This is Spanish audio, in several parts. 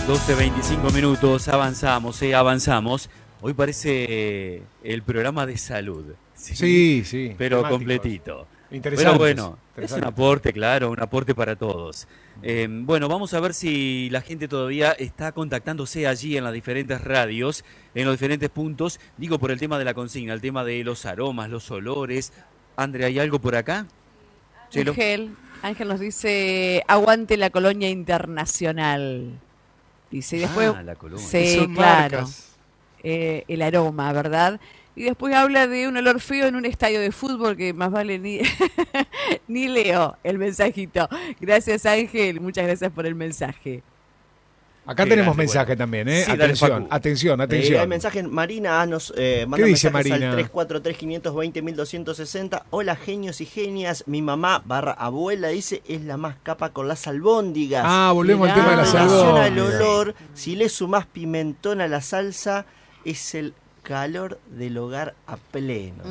12:25, avanzamos. Hoy parece el programa de salud. Sí. Pero temáticos. completito. Interesante. Pero bueno, es un aporte, claro, un aporte para todos. Bueno, vamos a ver si la gente todavía está contactándose allí en las diferentes radios, en los diferentes puntos. Digo, por el tema de la consigna, el tema de los aromas, los olores. Andrea, ¿hay algo por acá? Chelo. Ángel nos dice, aguante la colonia internacional. Dice, y después, la colonia. sí, claro, el aroma, ¿verdad? Y después habla de un olor feo en un estadio de fútbol que más vale ni, ni leo el mensajito. Gracias, Ángel, muchas gracias por el mensaje. Acá tenemos mensaje también, ¿eh? Sí, atención. Hay mensaje. Marina nos manda ¿Qué dice mensajes Marina? al 343-520-1260. Hola, genios y genias. Mi mamá /abuela dice es la más capa con las albóndigas. Volvemos al tema de las En relación al albóndigas. olor, si le sumás pimentón a la salsa, es el calor del hogar a pleno.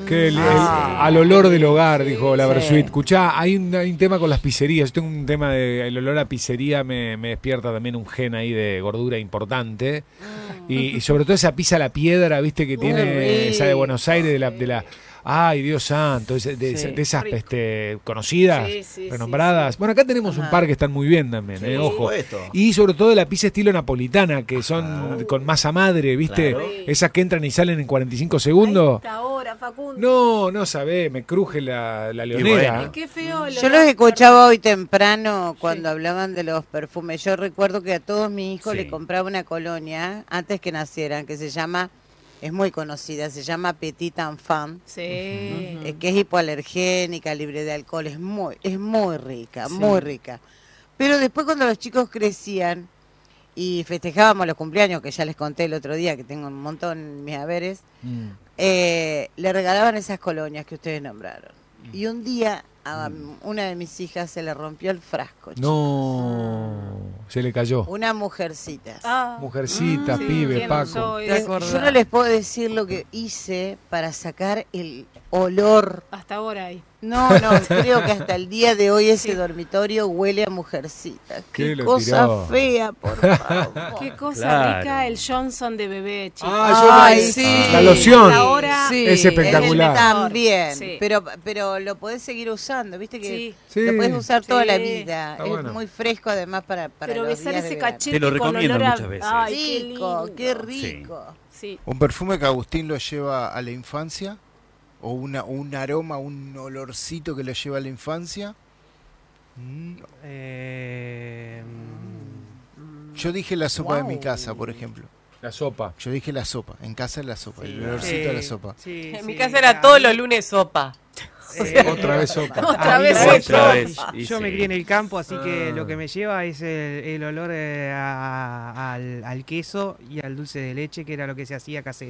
Al olor del hogar, dijo la sí. Versuit. Escuchá, hay un tema con las pizzerías. Yo tengo un tema el olor a pizzería, me despierta también un gen ahí de gordura importante. Y sobre todo esa pizza a la piedra, viste, que tiene esa de Buenos Aires, de la ay, Dios santo, de esas conocidas, renombradas. Bueno, acá tenemos un par que están muy bien también, ojo. Y sobre todo la pizza estilo napolitana, que son con masa madre, ¿viste? Claro. Esas que entran y salen en 45 segundos. Ahora, Facundo. No sabés, me cruje la leonera. bueno. Qué feo. Yo los escuchaba hoy temprano cuando hablaban de los perfumes. Yo recuerdo que a todos mis hijos les compraba una colonia antes que nacieran, que se llama, es muy conocida, se llama Petit Enfant. Sí. Que es hipoalergénica, libre de alcohol, es muy rica, muy rica. Pero después cuando los chicos crecían y festejábamos los cumpleaños, que ya les conté el otro día, que tengo un montón en mis haberes, le regalaban esas colonias que ustedes nombraron. Y un día a una de mis hijas se le rompió el frasco. No, se le cayó. Una mujercita. Mujercita, pibe, Paco. Yo no les puedo decir lo que hice para sacar el olor. Hasta ahora hay. No, creo que hasta el día de hoy ese dormitorio huele a mujercita. Qué cosa fea, por favor. Qué cosa rica el Johnson de bebé, chicos. La loción. Ahora es espectacular. También, pero lo podés seguir usando, viste que lo podés usar toda la vida. Está es bueno. muy fresco además para pero los besar días ese de verano. cachete Te lo con recomiendo olor a... muchas veces. Ay, Qué rico. Sí. Un perfume que Agustín lo lleva a la infancia, o un aroma, un olorcito que lo lleva a la infancia. Yo dije la sopa de mi casa, por ejemplo. La sopa. Yo dije la sopa, en casa es la sopa, el olorcito de la sopa. En mi casa era todos los lunes sopa. Otra vez sopa. Otra vez Yo me crié en el campo, así que lo que me lleva es el olor al queso y al dulce de leche, que era lo que se hacía casero.